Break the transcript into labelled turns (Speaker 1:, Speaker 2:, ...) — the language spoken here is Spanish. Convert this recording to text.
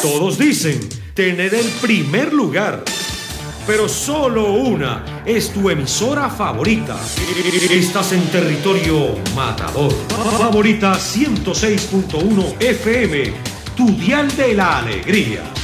Speaker 1: Todos dicen tener el primer lugar, pero solo una es tu emisora favorita. Estás en territorio matador. Favorita 106.1 FM, tu dial de la alegría.